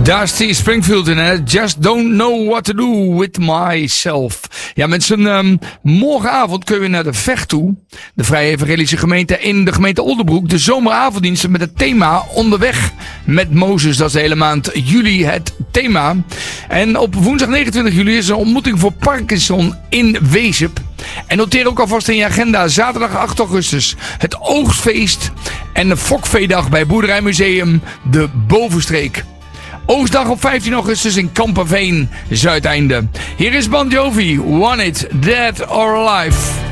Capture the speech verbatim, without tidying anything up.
Daar is Steve Springfield in, hè? Just don't know what to do with myself. Ja, mensen, um, morgenavond kunnen we naar de Vecht toe. De Vrije Evangelische Gemeente in de gemeente Oldenbroek. De zomeravonddiensten met het thema Onderweg met Mozes. Dat is de hele maand juli het thema. En op woensdag negenentwintig juli is er een ontmoeting voor Parkinson in Wezep. En noteer ook alvast in je agenda zaterdag acht augustus het oogstfeest en de fokveedag bij Boerderijmuseum de Bovenstreek. Oogstdag op vijftien augustus in Kamperveen, Zuideinde. Hier is Bon Jovi, Want It, Dead or Alive.